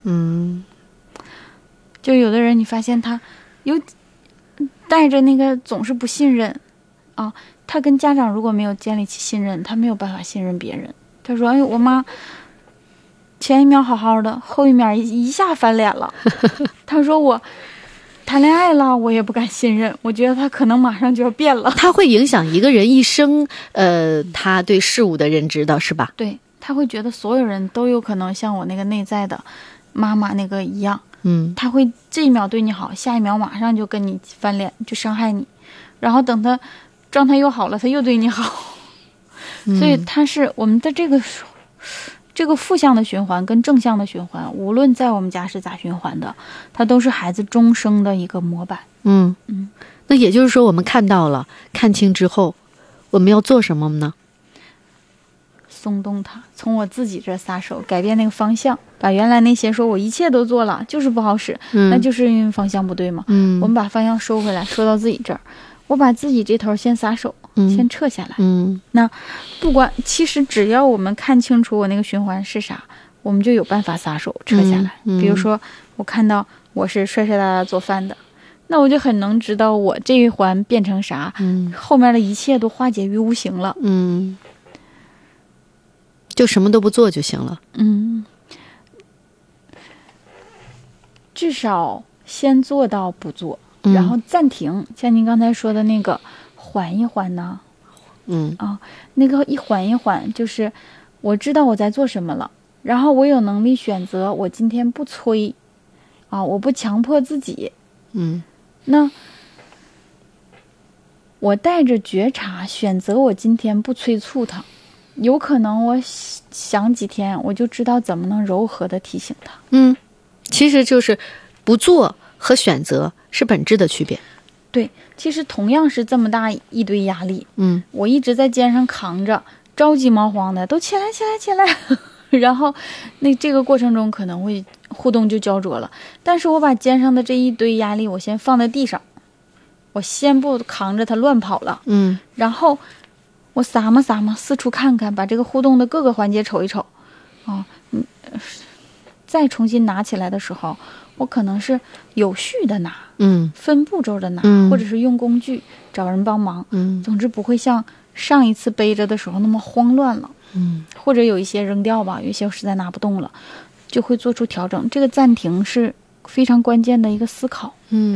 就有的人你发现他有带着那个总是不信任啊，他跟家长如果没有建立起信任，他没有办法信任别人。他说哎，我妈前一秒好好的，后一秒一下翻脸了。他说我谈恋爱了，我也不敢信任，我觉得他可能马上就要变了。 他会影响一个人一生他对事物的认知的，是吧？ 对，他会觉得所有人都有可能像我那个内在的妈妈那个一样，他会这一秒对你好，下一秒马上就跟你翻脸，就伤害你，然后等他状态又好了，他又对你好。所以他是我们的这个负向的循环跟正向的循环，无论在我们家是咋循环的，它都是孩子终生的一个模板。 那也就是说，我们看到了，看清之后，我们要做什么呢？ 松动它，从我自己这撒手，改变那个方向，把原来那些说我一切都做了就是不好使，那就是因为方向不对嘛。我们把方向收回来，收到自己这儿，我把自己这头先撒手，先撤下来。那不管，其实只要我们看清楚我那个循环是啥，我们就有办法撒手撤下来。比如说我看到我是帅帅哒哒做饭的，那我就很能知道我这一环变成啥，后面的一切都化解于无形了。 就什么都不做就行了。 至少先做到不做，然后暂停，像您刚才说的那个缓一缓呢。那个一缓一缓，就是我知道我在做什么了，然后我有能力选择我今天不催我不强迫自己。那我带着觉察选择我今天不催促他，有可能我想几天我就知道怎么能柔和的提醒他。 其实就是不做和选择是本质的区别。 对，其实同样是这么大一堆压力，我一直在肩上扛着，着急忙慌的，都起来起来起来。然后这个过程中可能会互动就焦灼了，但是我把肩上的这一堆压力我先放在地上，我先不扛着它乱跑了，然后我撒嘛撒嘛，四处看看，把这个互动的各个环节瞅一瞅，再重新拿起来的时候，我可能是有序的拿，分步骤的拿，或者是用工具找人帮忙，总之不会像上一次背着的时候那么慌乱了，或者有一些扔掉吧，有一些实在拿不动了，就会做出调整。这个暂停是非常关键的一个思考。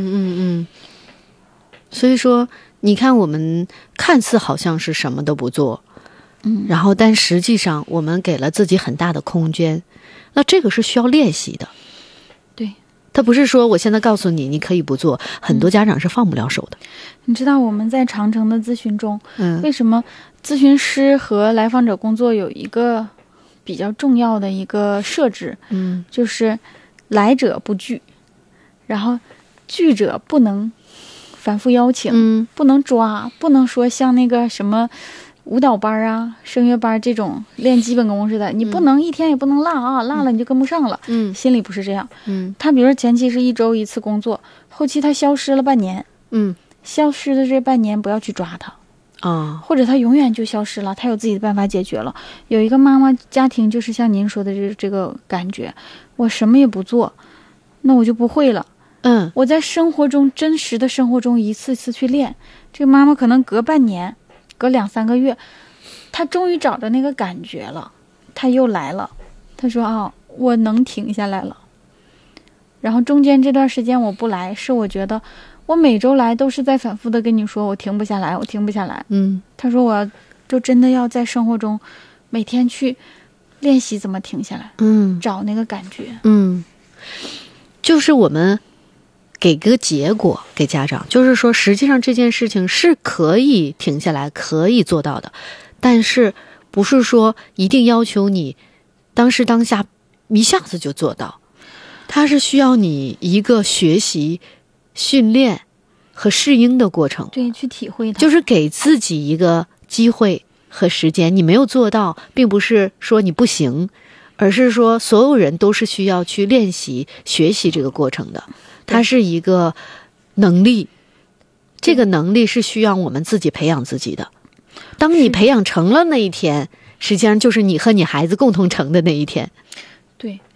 所以说你看，我们看似好像是什么都不做，然后但实际上我们给了自己很大的空间，那这个是需要练习的。 对， 他不是说我现在告诉你你可以不做，很多家长是放不了手的。 你知道我们在长城的咨询中，为什么咨询师和来访者工作有一个比较重要的一个设置，就是来者不拒，然后拒者不能反复邀请，不能抓，不能说像那个什么舞蹈班啊、声乐班这种练基本功似的，你不能一天也不能落啊，落了你就跟不上了。心里不是这样。他比如说前期是1周1次工作，后期他消失了半年，消失的这半年不要去抓他或者他永远就消失了，他有自己的办法解决了。有一个妈妈家庭就是像您说的这个感觉，我什么也不做，那我就不会了。我在生活中真实的生活中一次次去练，这个妈妈可能隔半年隔2、3个月，她终于找着那个感觉了，她又来了，她说我能停下来了。然后中间这段时间我不来，是我觉得我每周来都是在反复的跟你说我停不下来，我停不下来。她说我就真的要在生活中每天去练习怎么停下来，找那个感觉。 就是我们给个结果给家长，就是说实际上这件事情是可以停下来可以做到的，但是不是说一定要求你当时当下一下子就做到，它是需要你一个学习训练和适应的过程。 对，去体会它， 就是给自己一个机会和时间。你没有做到并不是说你不行，而是说所有人都是需要去练习学习这个过程的，它是一个能力，这个能力是需要我们自己培养自己的。当你培养成了那一天，实际上就是你和你孩子共同成的那一天。 对，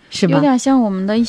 是吗？ 有点像我们的一